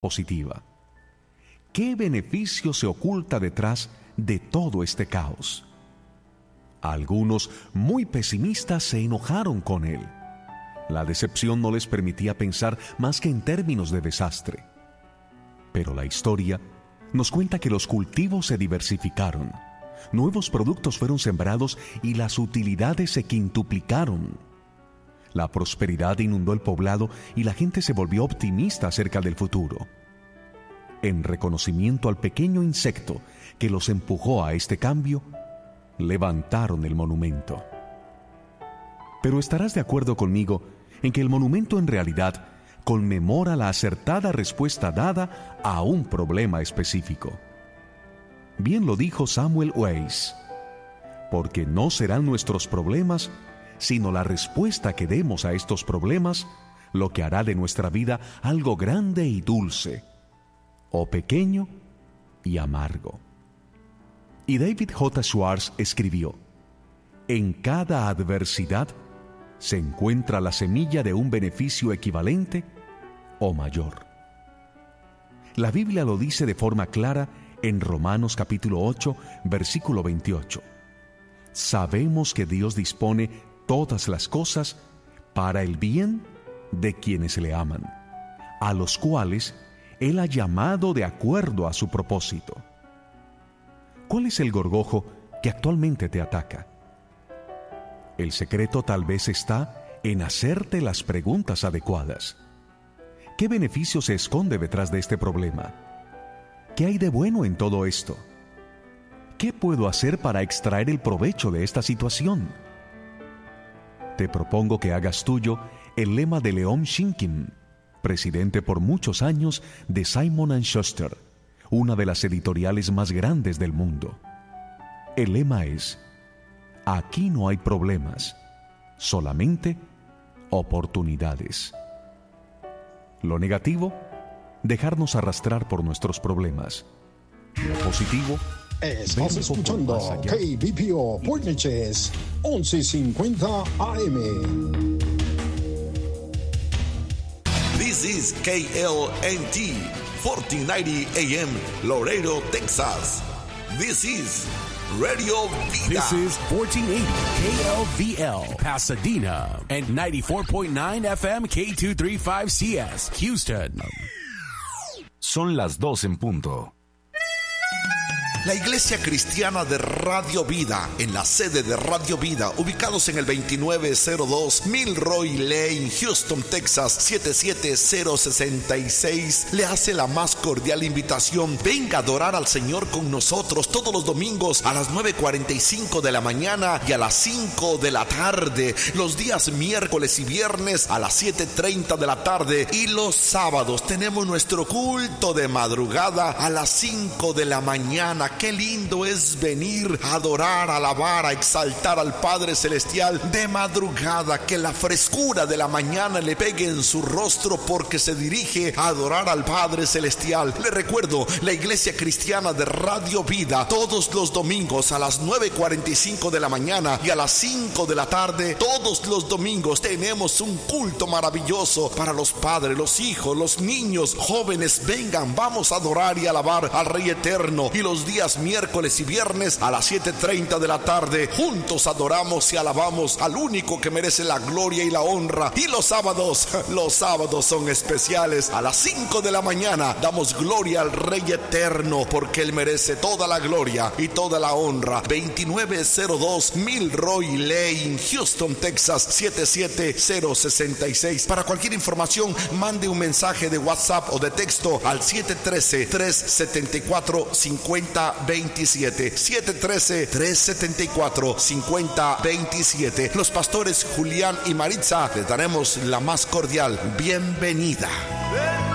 positiva. ¿Qué beneficio se oculta detrás de todo este caos? Algunos, muy pesimistas, se enojaron con él. La decepción no les permitía pensar más que en términos de desastre. Pero la historia nos cuenta que los cultivos se diversificaron, nuevos productos fueron sembrados y las utilidades se quintuplicaron. La prosperidad inundó el poblado y la gente se volvió optimista acerca del futuro. En reconocimiento al pequeño insecto que los empujó a este cambio, levantaron el monumento. Pero estarás de acuerdo conmigo en que el monumento en realidad conmemora la acertada respuesta dada a un problema específico. Bien lo dijo Samuel Weiss, porque no serán nuestros problemas, sino la respuesta que demos a estos problemas lo que hará de nuestra vida algo grande y dulce, o pequeño y amargo. Y David J. Schwartz escribió: en cada adversidad se encuentra la semilla de un beneficio equivalente o mayor. La Biblia lo dice de forma clara en Romanos capítulo 8, versículo 28. Sabemos que Dios dispone todas las cosas para el bien de quienes le aman, a los cuales Él ha llamado de acuerdo a su propósito. ¿Cuál es el gorgojo que actualmente te ataca? El secreto tal vez está en hacerte las preguntas adecuadas. ¿Qué beneficio se esconde detrás de este problema? ¿Qué hay de bueno en todo esto? ¿Qué puedo hacer para extraer el provecho de esta situación? Te propongo que hagas tuyo el lema de Leon Shinkin, presidente por muchos años de Simon & Schuster, una de las editoriales más grandes del mundo. El lema es: aquí no hay problemas, solamente oportunidades. Lo negativo, dejarnos arrastrar por nuestros problemas. Lo positivo, estás escuchando KBPO Point Neches 1150 AM. This is KLNT 1490 AM Laredo, Texas. This is Radio Vida. This is 1480 KLVL Pasadena and 94.9 FM K235CS Houston. Son las 2 en punto. La Iglesia Cristiana de Radio Vida, en la sede de Radio Vida, ubicados en el 2902 Milroy Lane, Houston, Texas, 77066, le hace la más cordial invitación. Venga a adorar al Señor con nosotros todos los domingos a las 9:45 de la mañana y a las 5 de la tarde, los días miércoles y viernes a las 7:30 de la tarde, y los sábados tenemos nuestro culto de madrugada a las 5 de la mañana. Qué lindo es venir a adorar, a alabar, a exaltar al Padre Celestial de madrugada. Que la frescura de la mañana le pegue en su rostro porque se dirige a adorar al Padre Celestial. Le recuerdo, la Iglesia Cristiana de Radio Vida, todos los domingos a las 9:45 de la mañana y a las 5 de la tarde, todos los domingos tenemos un culto maravilloso para los padres, los hijos, los niños, jóvenes. Vengan, vamos a adorar y alabar al Rey Eterno. Y los días miércoles y viernes a las 7:30 de la tarde, juntos adoramos y alabamos al único que merece la gloria y la honra. Y los sábados son especiales. A las 5 de la mañana damos gloria al Rey Eterno, porque Él merece toda la gloria y toda la honra. 2902 Milroy Lane, Houston, Texas, 77066. Para cualquier información, mande un mensaje de WhatsApp o de texto al 713-374-5027. 713-374-5027. Los pastores Julián y Maritza les daremos la más cordial bienvenida.